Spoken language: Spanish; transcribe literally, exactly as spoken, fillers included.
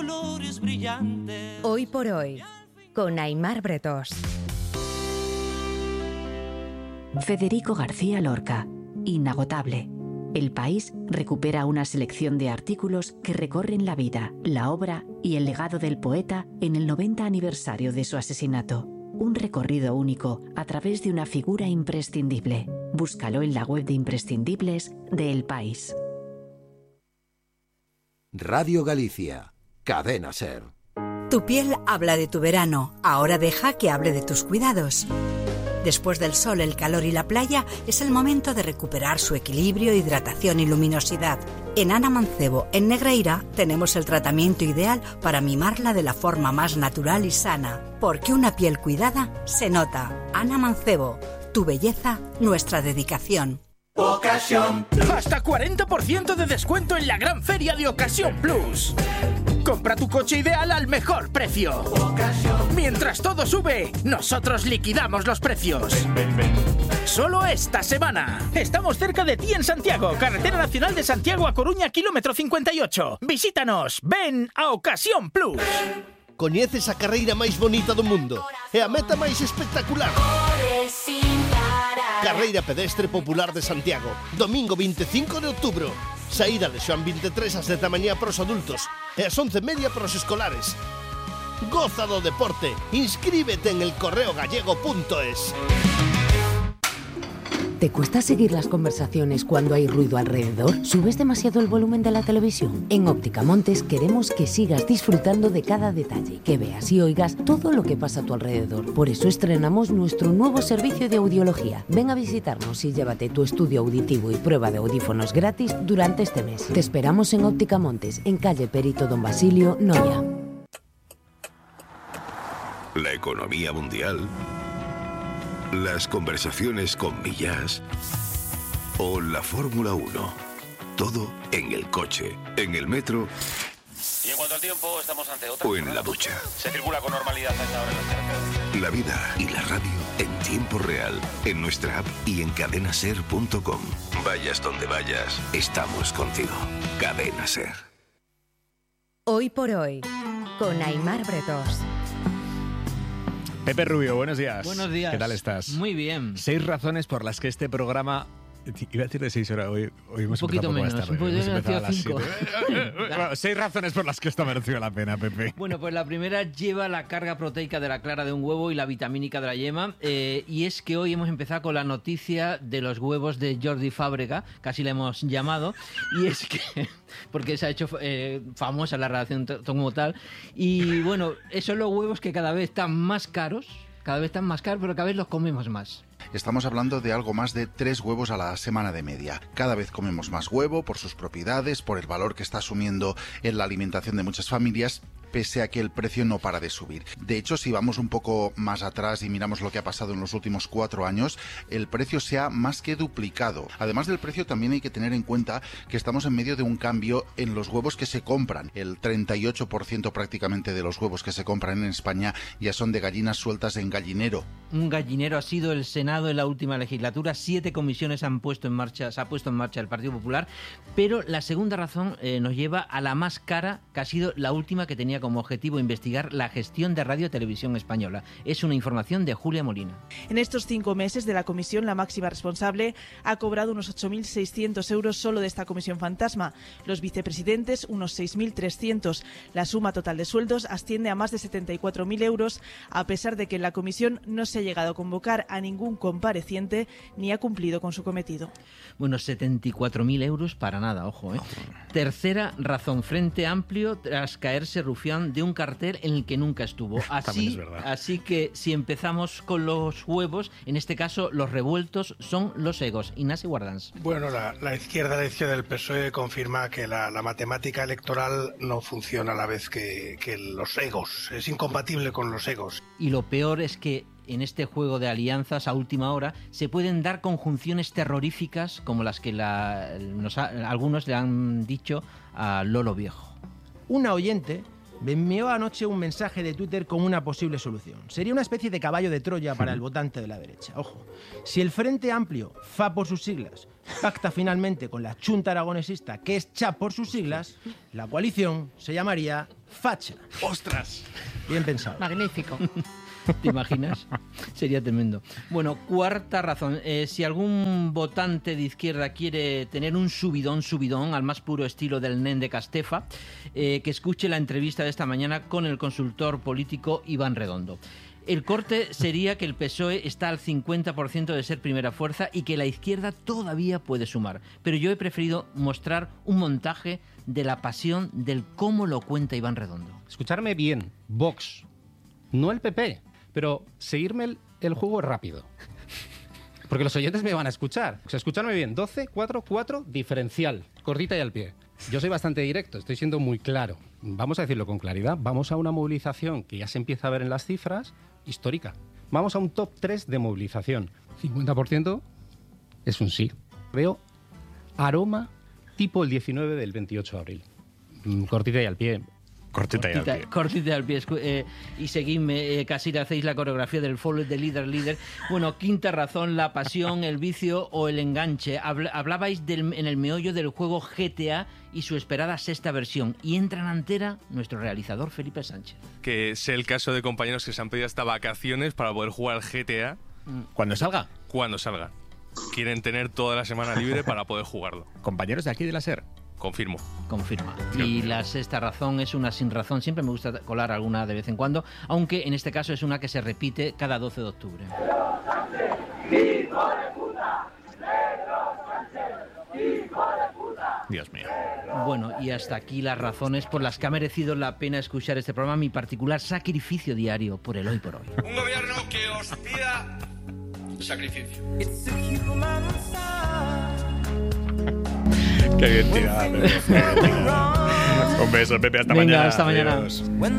colores brillantes. Hoy por hoy, con Aimar Bretós. Federico García Lorca, Inagotable. El País recupera una selección de artículos que recorren la vida, la obra y el legado del poeta en el noventa aniversario de su asesinato. Un recorrido único a través de una figura imprescindible. Búscalo en la web de imprescindibles de El País. Radio Galicia, Cadena SER. Tu piel habla de tu verano, ahora deja que hable de tus cuidados. Después del sol, el calor y la playa, es el momento de recuperar su equilibrio, hidratación y luminosidad. En Ana Mancebo, en Negreira, tenemos el tratamiento ideal para mimarla de la forma más natural y sana. Porque una piel cuidada se nota. Ana Mancebo, tu belleza, nuestra dedicación. Ocasión Plus. Hasta cuarenta por ciento de descuento en la gran feria de Ocasión Plus. Compra tu coche ideal al mejor precio. Ocasión. Mientras todo sube, nosotros liquidamos los precios. Ven, ven, ven. Solo esta semana. Estamos cerca de ti en Santiago, Carretera Nacional de Santiago a Coruña, kilómetro cincuenta y ocho. Visítanos. Ven a Ocasión Plus. Coñeces a carreira máis bonita do mundo e a meta máis espectacular. Carreira pedestre popular de Santiago, domingo veinticinco de outubro. Saída de Xoán veintitrés ás dez da mañá para os adultos e ás once e media para os escolares. Goza do deporte, inscríbete en el correo gallego punto es. ¿Te cuesta seguir las conversaciones cuando hay ruido alrededor? ¿Subes demasiado el volumen de la televisión? En Óptica Montes queremos que sigas disfrutando de cada detalle, que veas y oigas todo lo que pasa a tu alrededor. Por eso estrenamos nuestro nuevo servicio de audiología. Ven a visitarnos y llévate tu estudio auditivo y prueba de audífonos gratis durante este mes. Te esperamos en Óptica Montes, en calle Perito Don Basilio, Noia. La economía mundial, las conversaciones con Millás o la Fórmula uno. Todo en el coche, en el metro. Y en cuanto al tiempo, estamos ante otra. O en la ducha. Se circula con normalidad a esta hora en las carreteras. La vida y la radio en tiempo real, en nuestra app y en cadena ser punto com. Vayas donde vayas, estamos contigo. Cadena Ser. Hoy por hoy, con Aimar Bretós. Pepe Rubio, buenos días. Buenos días. ¿Qué tal estás? Muy bien. Seis razones por las que este programa... Iba a decir de seis horas, hoy, hoy hemos un poquito empezado menos, un poco un poquito más tarde. menos, a cinco. Bueno, seis razones por las que esto mereció la pena, Pepe. Bueno, pues la primera lleva la carga proteica de la clara de un huevo y la vitamínica de la yema, eh, y es que hoy hemos empezado con la noticia de los huevos de Jordi Fábrega, casi le hemos llamado, y es que... porque se ha hecho eh, famosa la relación como tal, y bueno, esos son los huevos que cada vez están más caros, cada vez están más caros, pero cada vez los comemos más. Estamos hablando de algo más de tres huevos a la semana de media. Cada vez comemos más huevo por sus propiedades, por el valor que está asumiendo en la alimentación de muchas familias, pese a que el precio no para de subir. De hecho, si vamos un poco más atrás y miramos lo que ha pasado en los últimos cuatro años, el precio se ha más que duplicado. Además del precio, también hay que tener en cuenta que estamos en medio de un cambio en los huevos que se compran. El treinta y ocho por ciento prácticamente de los huevos que se compran en España ya son de gallinas sueltas en gallinero. Un gallinero ha sido el Senado en la última legislatura. Siete comisiones han puesto en marcha, se ha puesto en marcha el Partido Popular, pero la segunda razón eh, nos lleva a la más cara, que ha sido la última, que tenía como objetivo investigar la gestión de Radio Televisión Española. Es una información de Julia Molina. En estos cinco meses de la comisión, la máxima responsable ha cobrado unos ocho mil seiscientos euros solo de esta comisión fantasma. Los vicepresidentes, unos seis mil trescientos. La suma total de sueldos asciende a más de setenta y cuatro mil euros, a pesar de que en la comisión no se ha llegado a convocar a ningún compareciente ni ha cumplido con su cometido. Bueno, setenta y cuatro mil euros para nada, ojo, ¿eh? Tercera razón, Frente Amplio tras caerse Rufián de un cartel en el que nunca estuvo. Así, así que si empezamos con los huevos, en este caso los revueltos son los egos. Ignacio Guardans. Bueno, la, la izquierda derecha del P S O E confirma que la, la matemática electoral no funciona a la vez que, que los egos. Es incompatible con los egos. Y lo peor es que en este juego de alianzas a última hora se pueden dar conjunciones terroríficas como las que la, nos ha, algunos le han dicho a Lolo Viejo. Una oyente me envió anoche un mensaje de Twitter con una posible solución. Sería una especie de caballo de Troya para el votante de la derecha. Ojo, si el Frente Amplio, F A por sus siglas, pacta finalmente con la Chunta Aragonesista, que es C H A por sus siglas, la coalición se llamaría Facha. ¡Ostras! Bien pensado. Magnífico. ¿Te imaginas? Sería tremendo. Bueno, cuarta razón. Eh, si algún votante de izquierda quiere tener un subidón, subidón, al más puro estilo del nen de Castefa, eh, que escuche la entrevista de esta mañana con el consultor político Iván Redondo. El corte sería que el P S O E está al cincuenta por ciento de ser primera fuerza y que la izquierda todavía puede sumar. Pero yo he preferido mostrar un montaje de la pasión del cómo lo cuenta Iván Redondo. Escucharme bien, Vox, no el P P. Pero seguirme el, el juego rápido. Porque los oyentes me van a escuchar. O sea, escucharme bien. doce, cuatro, cuatro, diferencial. Cortita y al pie. Yo soy bastante directo, estoy siendo muy claro. Vamos a decirlo con claridad. Vamos a una movilización que ya se empieza a ver en las cifras, histórica. Vamos a un top tres de movilización. cincuenta por ciento es un sí. Veo aroma tipo el diecinueve del veintiocho de abril. Cortita y al pie. Cortita, cortita y al pie. Cortita y al pie. Eh, y seguidme, eh, casi le hacéis la coreografía del follow de líder, líder. Bueno, quinta razón, la pasión, el vicio o el enganche. Habl- hablabais del, en el meollo del juego G T A y su esperada sexta versión. Y entra en antera nuestro realizador Felipe Sánchez. Que sé el caso de compañeros que se han pedido hasta vacaciones para poder jugar al G T A. ¿Cuándo salga? Cuando salga. Quieren tener toda la semana libre para poder jugarlo. Compañeros de aquí de la SER. Confirmo. Confirma. Y la sexta razón es una sin razón. Siempre me gusta colar alguna de vez en cuando, aunque en este caso es una que se repite cada doce de octubre. Dios mío. Bueno, y hasta aquí las razones por las que ha merecido la pena escuchar este programa, mi particular sacrificio diario por el hoy por hoy. Un gobierno que os pida sacrificio. Qué bien tirada, Pepe. Un beso, Pepe. Hasta Venga, mañana. hasta mañana. Adiós.